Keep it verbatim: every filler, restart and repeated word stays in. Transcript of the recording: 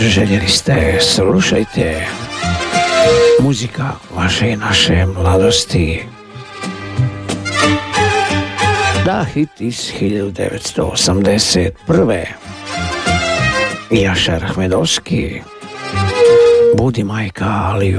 Željeli ste, slušajte, muzika vaše i naše mladosti. Da, hit iz hiljadu devetsto osamdeset prve. Jašar Ahmedovski, Budi majka, ali